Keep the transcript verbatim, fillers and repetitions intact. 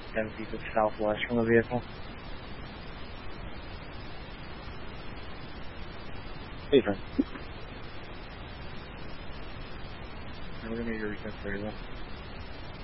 ten feet to the southwest from the vehicle. Ethan. We're going to need your recent variable.